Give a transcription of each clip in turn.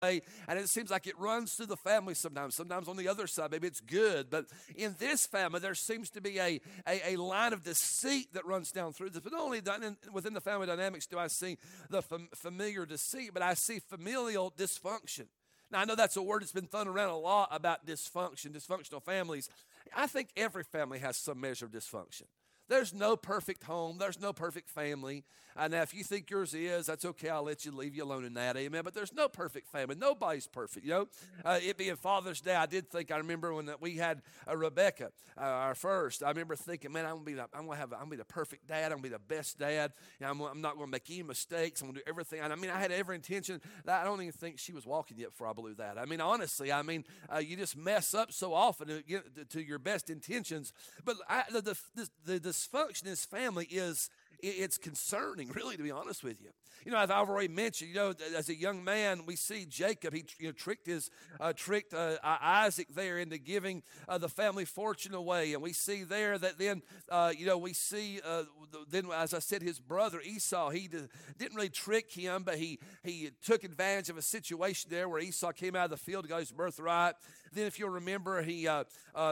way, and it seems like it runs through the family sometimes. Sometimes on the other side, maybe it's good. But in this family, there seems to be a line of deceit that runs down through this. But not only within the family dynamics do I see the familiar deceit, but I see familial dysfunction. Now, I know that's a word that's been thrown around a lot about dysfunction, dysfunctional families. I think every family has some measure of dysfunction. There's no perfect home. There's no perfect family. Now, if you think yours is, that's okay. I'll let you leave you alone in that. Amen. But there's no perfect family. Nobody's perfect. You know, it being Father's Day, I remember when we had Rebecca, our first. I remember thinking, man, I'm gonna be the perfect dad. I'm gonna be the best dad. You know, I'm not gonna make any mistakes. I'm gonna do everything. I mean, I had every intention. I don't even think she was walking yet before I blew that. I mean, honestly, you just mess up so often to your best intentions. But the dysfunction in this family it's concerning, really, to be honest with you. You know, as I've already mentioned, you know, as a young man, we see Jacob. He tricked Isaac there into giving the family fortune away, and we see there that then, then as I said, his brother Esau, he didn't really trick him, but he took advantage of a situation there where Esau came out of the field to get his birthright. Then, if you'll remember, he kind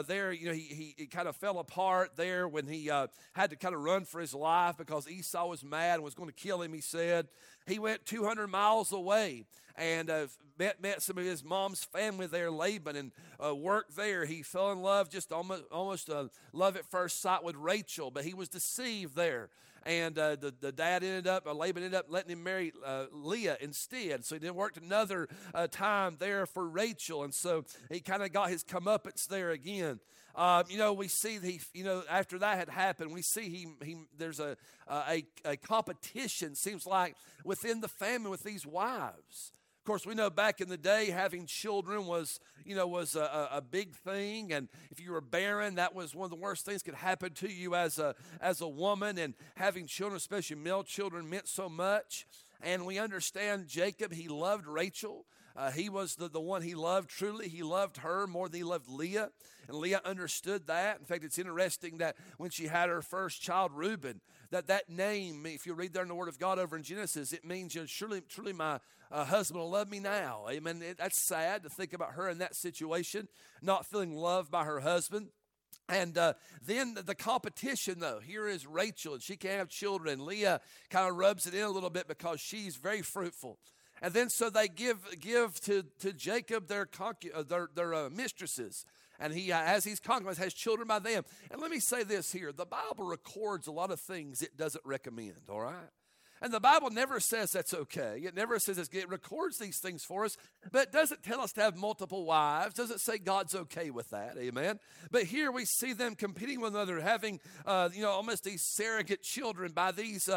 of fell apart there when he had to kind of run for his life because Esau was mad and was going to kill him, he said. He went 200 miles away and met some of his mom's family there, Laban, and worked there. He fell in love, just almost love at first sight with Rachel, but he was deceived there. And the dad Laban ended up letting him marry Leah instead. So he didn't work another time there for Rachel. And so he kind of got his comeuppance there again. We see after that had happened, we see there's a competition, seems like, within the family with these wives. Of course, we know back in the day, having children was a big thing, and if you were barren, that was one of the worst things that could happen to you as a woman. And having children, especially male children, meant so much. And we understand Jacob; he loved Rachel. He was the one he loved truly. He loved her more than he loved Leah, and Leah understood that. In fact, it's interesting that when she had her first child, Reuben, that name, if you read there in the Word of God over in Genesis, it means, truly my husband will love me now. Amen. That's sad to think about her in that situation, not feeling loved by her husband. And then the competition, though. Here is Rachel, and she can't have children. And Leah kind of rubs it in a little bit because she's very fruitful. And then so they give to Jacob their mistresses. And he, as he's concubines, has children by them. And let me say this here. The Bible records a lot of things it doesn't recommend, all right? And the Bible never says that's okay. It never says it records these things for us, but it doesn't tell us to have multiple wives. It doesn't say God's okay with that, amen? But here we see them competing with one another, having, almost these surrogate children by these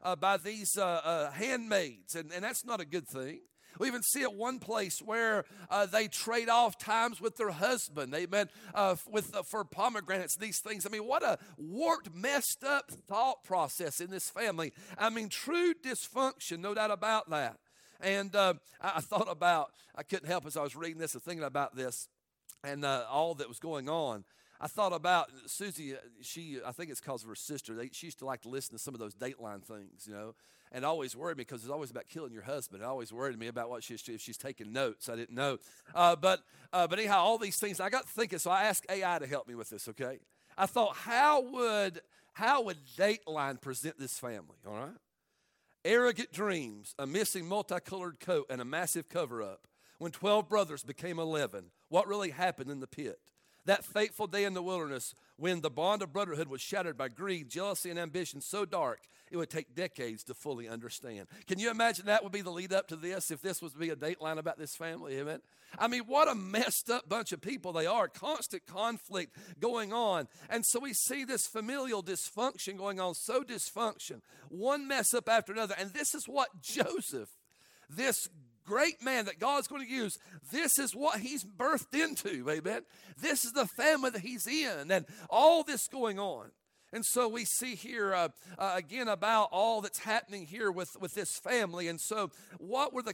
handmaids, and that's not a good thing. We even see it one place where they trade off times with their husband. Amen. For pomegranates, these things. I mean, what a warped, messed up thought process in this family. I mean, true dysfunction, no doubt about that. And I thought about, I couldn't help as I was reading this and thinking about this and all that was going on. I thought about Susie. I think it's because of her sister. She used to like to listen to some of those Dateline things, and always worried me because it's always about killing your husband. It always worried me about if she's taking notes. I didn't know. But anyhow, all these things, I got thinking, so I asked AI to help me with this, okay? I thought, how would Dateline present this family, all right? Arrogant dreams, a missing multicolored coat, and a massive cover-up. When 12 brothers became 11, what really happened in the pit? That fateful day in the wilderness when the bond of brotherhood was shattered by greed, jealousy, and ambition so dark it would take decades to fully understand. Can you imagine that would be the lead up to this if this was to be a Dateline about this family? Amen. I mean, what a messed up bunch of people they are. Constant conflict going on. And so we see this familial dysfunction going on, so dysfunction. One mess up after another. And this is what Joseph, this great man that God's going to use, this is what he's birthed into, amen? This is the family that he's in and all this going on. And so we see here again about all that's happening here with this family. And so what were the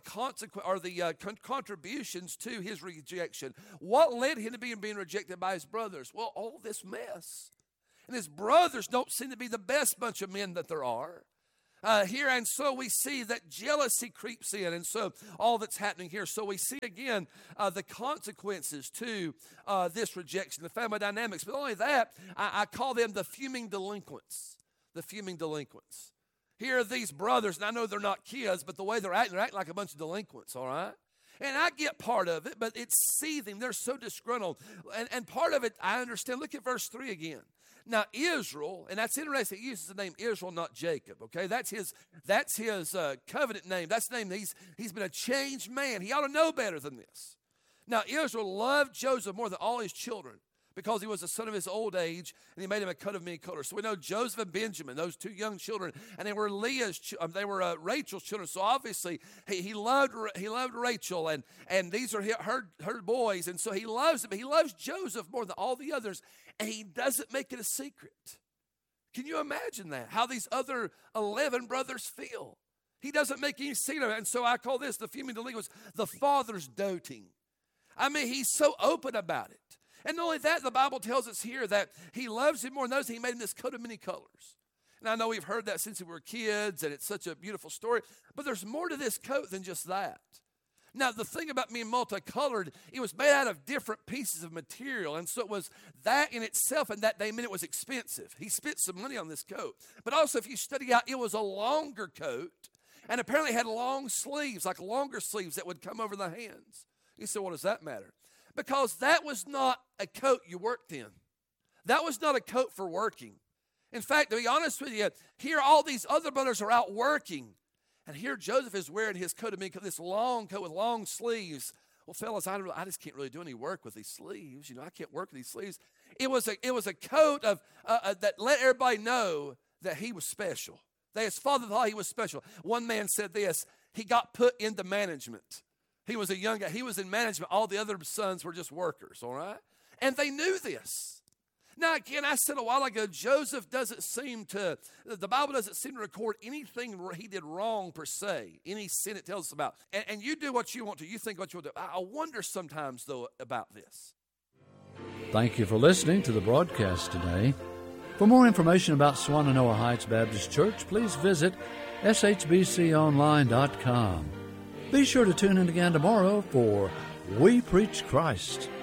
contributions to his rejection? What led him to being rejected by his brothers? Well, all this mess. And his brothers don't seem to be the best bunch of men that there are. Here, and so we see that jealousy creeps in, and so all that's happening here. So we see again the consequences to this rejection, the family dynamics. But not only that, I call them the fuming delinquents. The fuming delinquents. Here are these brothers, and I know they're not kids, but the way they're acting like a bunch of delinquents, all right? And I get part of it, but it's seething. They're so disgruntled. And part of it, I understand. Look at verse 3 again. Now, Israel, and that's interesting, he uses the name Israel, not Jacob, okay? That's his covenant name. That's the name. He's been a changed man. He ought to know better than this. Now, Israel loved Joseph more than all his children because he was the son of his old age, and he made him a coat of many colors. So we know Joseph and Benjamin, those two young children, and they were Rachel's children. So obviously he loved Rachel, and these are her boys, and so he loves them. He loves Joseph more than all the others, and he doesn't make it a secret. Can you imagine that? How these other 11 brothers feel? He doesn't make any secret of it, and so I call this the fuming delinquents, the father's doting. I mean, he's so open about it. And not only that, the Bible tells us here that he loves him more than those. He made him this coat of many colors. And I know we've heard that since we were kids, and it's such a beautiful story. But there's more to this coat than just that. Now, the thing about being multicolored, it was made out of different pieces of material. And so it was that in itself, and that day meant it was expensive. He spent some money on this coat. But also, if you study out, it was a longer coat, and apparently had long sleeves, like longer sleeves that would come over the hands. You say, what does that matter? Because that was not a coat you worked in. That was not a coat for working. In fact, to be honest with you, here all these other brothers are out working. And here Joseph is wearing his coat of many colors, this long coat with long sleeves. Well, fellas, I just can't really do any work with these sleeves. You know, I can't work with these sleeves. It was a coat of that let everybody know that he was special. That his father thought he was special. One man said this, he got put into management. He was a young guy. He was in management. All the other sons were just workers, all right? And they knew this. Now, again, I said a while ago, Joseph the Bible doesn't seem to record anything he did wrong per se, any sin it tells us about. And you do what you want to. You think what you want to. I wonder sometimes, though, about this. Thank you for listening to the broadcast today. For more information about Swannanoa Heights Baptist Church, please visit shbconline.com. Be sure to tune in again tomorrow for We Preach Christ.